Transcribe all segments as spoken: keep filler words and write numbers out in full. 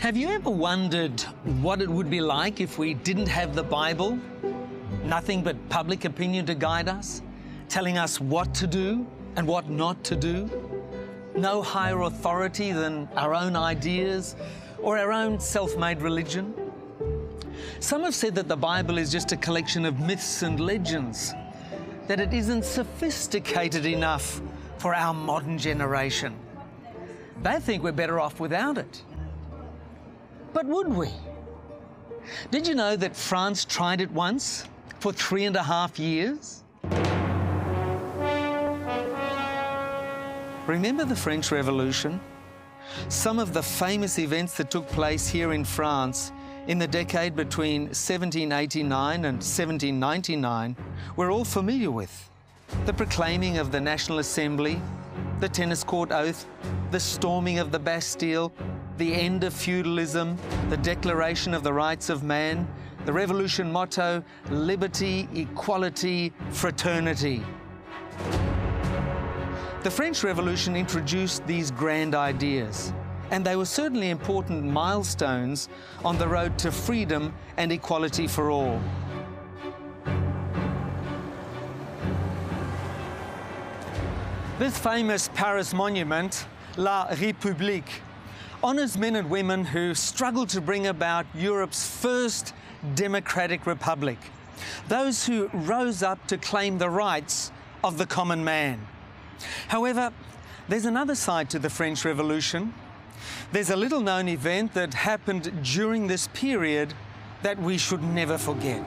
Have you ever wondered what it would be like if we didn't have the Bible? Nothing but public opinion to guide us, telling us what to do and what not to do? No higher authority than our own ideas or our own self-made religion? Some have said that the Bible is just a collection of myths and legends, that it isn't sophisticated enough for our modern generation. They think we're better off without it. But would we? Did you know that France tried it once for three and a half years? Remember the French Revolution? Some of the famous events that took place here in France in the decade between seventeen eighty-nine and seventeen ninety-nine we're all familiar with. The proclaiming of the National Assembly, the tennis court oath, the storming of the Bastille, the end of feudalism, the Declaration of the Rights of Man, the revolution motto, liberty, equality, fraternity. The French Revolution introduced these grand ideas, and they were certainly important milestones on the road to freedom and equality for all. This famous Paris monument, La République, honors men and women who struggled to bring about Europe's first democratic republic, those who rose up to claim the rights of the common man. However, there's another side to the French Revolution. There's a little-known event that happened during this period that we should never forget.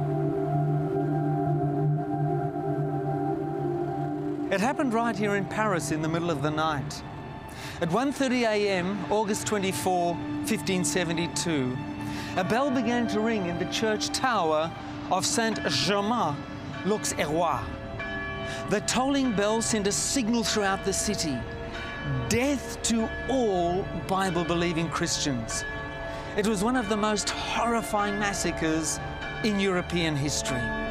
It happened right here in Paris in the middle of the night. At one thirty a m, August twenty-fourth, fifteen seventy-two, a bell began to ring in the church tower of Saint-Germain-l'Auxerrois. The tolling bell sent a signal throughout the city: death to all Bible-believing Christians. It was one of the most horrifying massacres in European history.